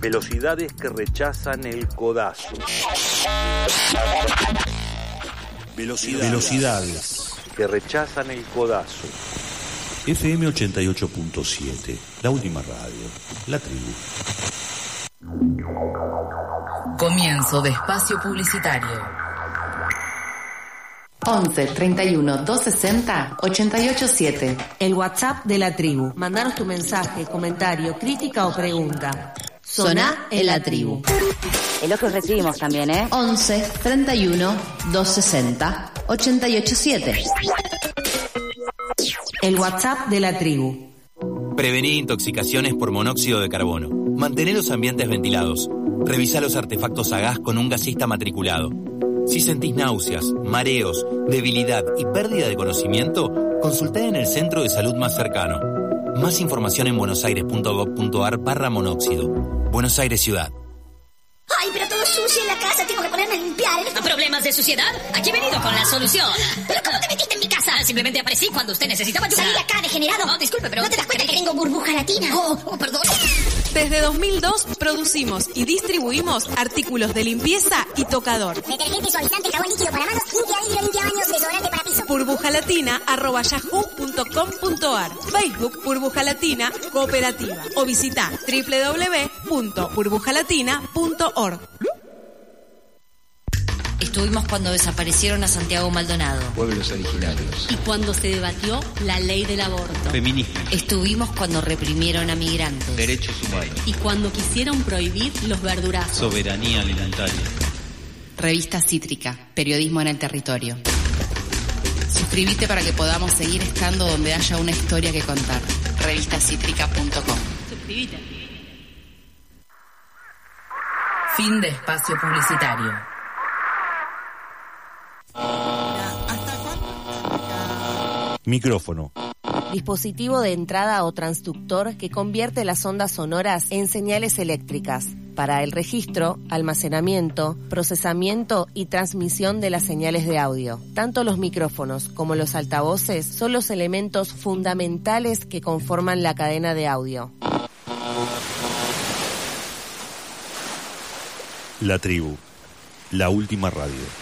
Velocidades que rechazan el codazo. Velocidades que rechazan el codazo. FM 88.7, la última radio, la tribu. Comienzo de espacio publicitario. 11 31 260 887. El WhatsApp de la tribu. Mandanos tu mensaje, comentario, crítica o pregunta. Soná en la tribu. El otro recibimos también, 11 31 260 887. El WhatsApp de la tribu. Prevenir intoxicaciones por monóxido de carbono. Mantener los ambientes ventilados. Revisa los artefactos a gas con un gasista matriculado. Si sentís náuseas, mareos, debilidad y pérdida de conocimiento, consultá en el centro de salud más cercano. Más información en buenosaires.gov.ar/monóxido. Buenos Aires Ciudad. ¡Ay, pero todo sucio en la casa! Tengo que ponerme a limpiar. ¿Problemas de suciedad? Aquí he venido con la solución. ¿Pero cómo te metiste en mi casa? Simplemente aparecí cuando usted necesitaba ayuda. ¡Salí de acá, degenerado! No, disculpe, pero... ¿No te das cuenta que tengo burbuja latina? Perdón. Desde 2002 producimos y distribuimos artículos de limpieza y tocador. Detergente, suavizante, jabón líquido para manos, limpia vidrio, limpia baños, desodorante para piso. burbujalatina@yahoo.com.ar. Facebook Burbuja Latina Cooperativa. O visita www.burbujalatina.org. Estuvimos cuando desaparecieron a Santiago Maldonado. Pueblos originarios. Y cuando se debatió la ley del aborto. Feminismo. Estuvimos cuando reprimieron a migrantes. Derechos humanos. Y cuando quisieron prohibir los verdurazos. Soberanía alimentaria. Revista Cítrica, periodismo en el territorio. Suscríbete para que podamos seguir estando donde haya una historia que contar. Revistacítrica.com. Suscríbete. Fin de espacio publicitario. Micrófono. Dispositivo de entrada o transductor que convierte las ondas sonoras en señales eléctricas para el registro, almacenamiento, procesamiento y transmisión de las señales de audio. Tanto los micrófonos como los altavoces son los elementos fundamentales que conforman la cadena de audio. La tribu, la última radio.